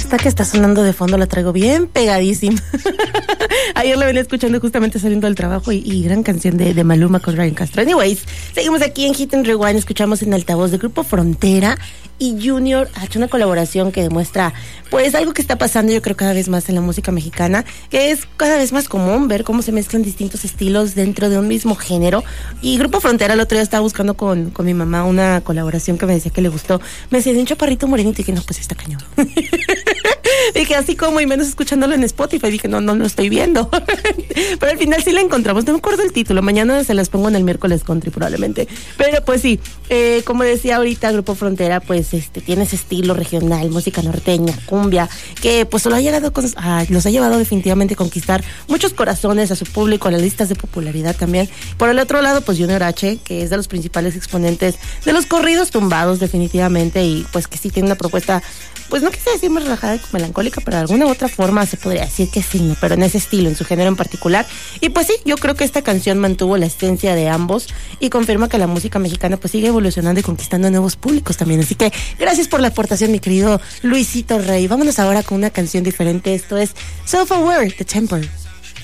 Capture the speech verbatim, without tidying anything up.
Esta que está sonando de fondo la traigo bien pegadísima. Ayer la venía escuchando justamente saliendo del trabajo y, y gran canción de, de Maluma con Ryan Castro. Anyways, seguimos aquí en Hit and Rewind, escuchamos en altavoz del Grupo Frontera y Junior ha hecho una colaboración que demuestra pues algo que está pasando yo creo cada vez más en la música mexicana, que es cada vez más común ver cómo se mezclan distintos estilos dentro de un mismo género. Y Grupo Frontera el otro día estaba buscando con, con mi mamá una colaboración que me decía que le gustó. Me decía de un chaparrito morenito y dije, no, pues está cañón. Dije, así como y menos escuchándolo en Spotify, dije, no, no lo estoy viendo. Pero al final sí la encontramos, no me acuerdo el título, mañana se las pongo en el miércoles country probablemente. Pero pues sí, eh, como decía ahorita, Grupo Frontera, pues este tiene ese estilo regional, música norteña, cumbia, que pues lo ha llegado con, ah, los ha llevado definitivamente a conquistar muchos corazones a su público, a las listas de popularidad también. Por el otro lado, pues Junior H, que es de los principales exponentes de los corridos tumbados definitivamente, y pues que sí tiene una propuesta, pues no quise decir más relajada y melancólica, pero de alguna u otra forma se podría decir que sí, ¿no? Pero en ese estilo, en su género en particular. Y pues sí, yo creo que esta canción mantuvo la esencia de ambos y confirma que la música mexicana pues sigue evolucionando y conquistando nuevos públicos también. Así que gracias por la aportación, mi querido Luisito Rey. Vámonos ahora con una canción diferente. Esto es Self-Aware de Temper.